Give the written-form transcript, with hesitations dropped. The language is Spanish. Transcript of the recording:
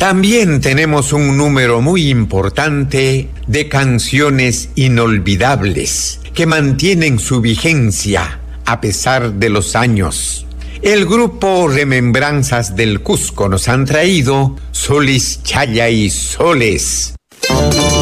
También tenemos un número muy importante de canciones inolvidables que mantienen su vigencia a pesar de los años. El grupo Remembranzas del Cusco nos han traído Solis, Chaya y Soles.